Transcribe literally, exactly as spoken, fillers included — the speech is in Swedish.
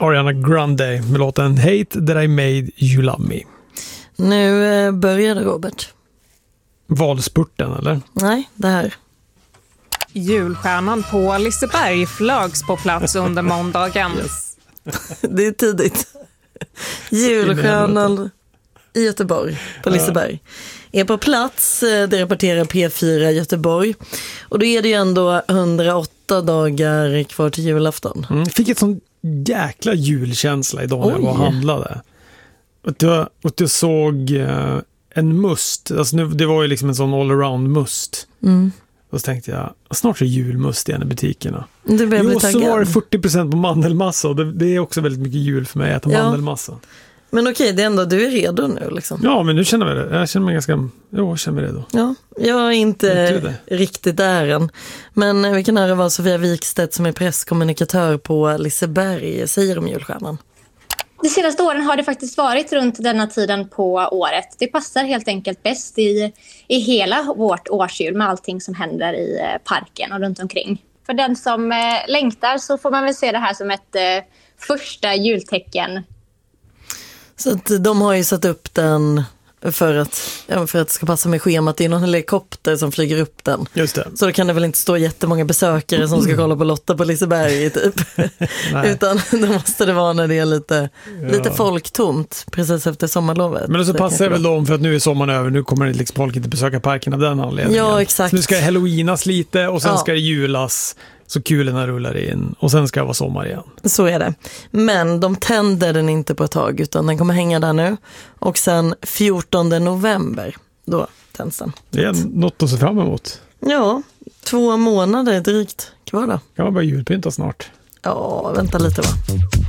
Ariana Grande med låten Hate That I Made You Love Me. Nu eh, började Robert. Valspurten, eller? Nej, det här. Julstjärnan på Liseberg flögs på plats under måndagen. Yes. Det är tidigt. Julstjärnan i Göteborg på Liseberg är på plats. Det rapporterar P fyra Göteborg. Och då är det ju ändå hundraåtta dagar kvar till julafton. Mm, fick ett sån jäkla julkänsla idag när jag var och handlade. Och jag, och jag såg uh, en must. Alltså nu, det var ju liksom en sån all-around must. Mm. Och så tänkte jag, snart är julmust igen i butikerna. Du jo, så var det fyrtio procent på mandelmassa. Och det, det är också väldigt mycket jul för mig att äta ja. mandelmassa. Men okej, det är ändå, du är redo nu liksom. Ja, men nu känner jag det. Jag känner mig ganska, jo, jag känner mig redo. Ja, jag är inte riktigt där än. Men vi kan höra vad Sofia Wikstedt som är presskommunikatör på Liseberg säger om julstjärnan. De senaste åren har det faktiskt varit runt denna tiden på året. Det passar helt enkelt bäst i, i hela vårt årsjul med allting som händer i parken och runt omkring. För den som eh, längtar så får man väl se det här som ett eh, första jultecken. Så att de har ju satt upp den för att, ja, för att det ska passa med schemat. Det är någon helikopter som flyger upp den. Just det. Så då kan det väl inte stå jättemånga besökare som ska kolla på Lotta på Liseberg typ. Utan då måste det vara när det är lite, ja. lite folktomt precis efter sommarlovet. Men så passar det väl då för att nu är sommaren över. Nu kommer det liksom folk inte besöka parken av den anledningen. Ja, exakt. Så nu ska det halloweenas lite och sen ja. ska det julas. Så kulorna rullar in och sen ska det vara sommar igen. Så är det. Men de tänder den inte på ett tag utan den kommer hänga där nu. Och sen fjortonde november, då tänds den. Det är något att se fram emot. Ja, två månader drygt kvar då. Kan man börja julpynta snart? Ja, vänta lite va.